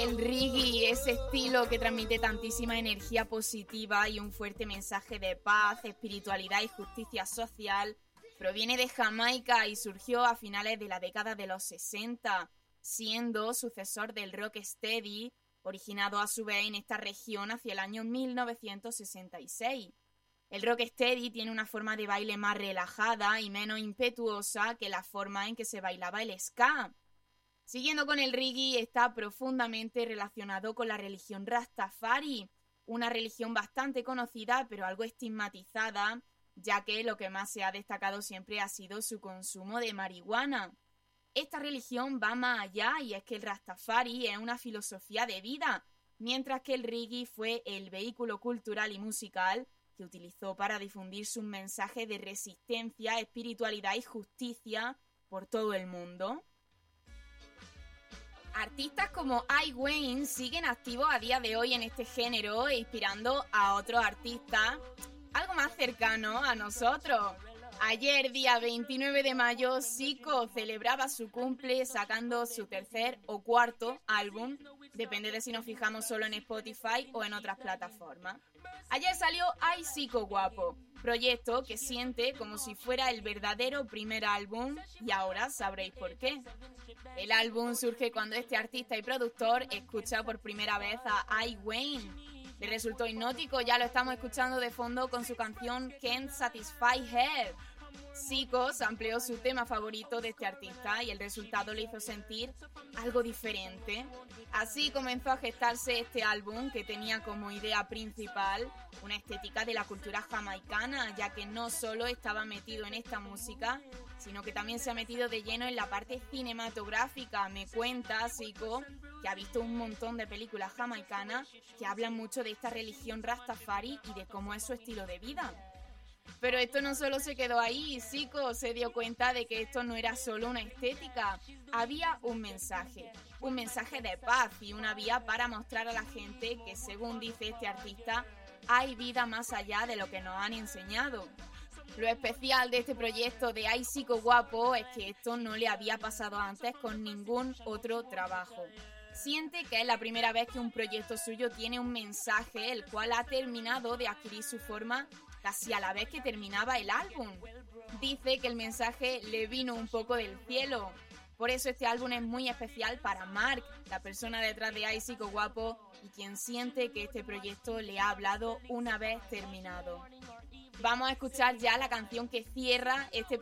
El reggae, ese estilo que transmite tantísima energía positiva y un fuerte mensaje de paz, espiritualidad y justicia social, proviene de Jamaica y surgió a finales de la década de los 60, siendo sucesor del rocksteady, originado a su vez en esta región hacia el año 1966. El rocksteady tiene una forma de baile más relajada y menos impetuosa que la forma en que se bailaba el ska. Siguiendo con el reggae, está profundamente relacionado con la religión Rastafari, una religión bastante conocida pero algo estigmatizada, ya que lo que más se ha destacado siempre ha sido su consumo de marihuana. Esta religión va más allá y es que el Rastafari es una filosofía de vida, mientras que el reggae fue el vehículo cultural y musical que utilizó para difundir sus mensajes de resistencia, espiritualidad y justicia por todo el mundo. Artistas como I Wayne siguen activos a día de hoy en este género e inspirando a otros artistas algo más cercano a nosotros. Ayer, día 29 de mayo, Zico celebraba su cumple sacando su tercer o cuarto álbum, depende de si nos fijamos solo en Spotify o en otras plataformas. Ayer salió Ay Zico Guapo, proyecto que siente como si fuera el verdadero primer álbum y ahora sabréis por qué. El álbum surge cuando este artista y productor escucha por primera vez a I Wayne. Le resultó hipnótico, ya lo estamos escuchando de fondo con su canción Can't Satisfy Her. Zico amplió su tema favorito de este artista y el resultado le hizo sentir algo diferente. Así comenzó a gestarse este álbum que tenía como idea principal una estética de la cultura jamaicana, ya que no solo estaba metido en esta música, sino que también se ha metido de lleno en la parte cinematográfica. Me cuenta Zico que ha visto un montón de películas jamaicanas que hablan mucho de esta religión Rastafari y de cómo es su estilo de vida. Pero esto no solo se quedó ahí, Zico se dio cuenta de que esto no era solo una estética, había un mensaje de paz y una vía para mostrar a la gente que, según dice este artista, hay vida más allá de lo que nos han enseñado. Lo especial de este proyecto de Ay Zico Guapo es que esto no le había pasado antes con ningún otro trabajo. Siente que es la primera vez que un proyecto suyo tiene un mensaje, el cual ha terminado de adquirir su forma casi a la vez que terminaba el álbum. Dice que el mensaje le vino un poco del cielo. Por eso este álbum es muy especial para Mark, la persona detrás de Ay Zico Guapo, y quien siente que este proyecto le ha hablado una vez terminado. Vamos a escuchar ya la canción que cierra este